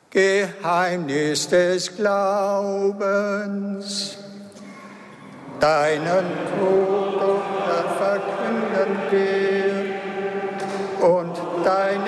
Geheimnis des Glaubens. Deinen Tod verkünden wir und deine